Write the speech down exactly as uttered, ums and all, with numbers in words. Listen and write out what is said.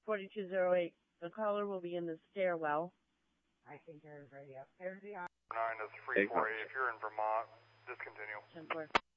forty-two oh eight. The caller will be in the stairwell. I think everybody upstairs the nine is three four eight. If you're in Vermont, discontinue. ten four.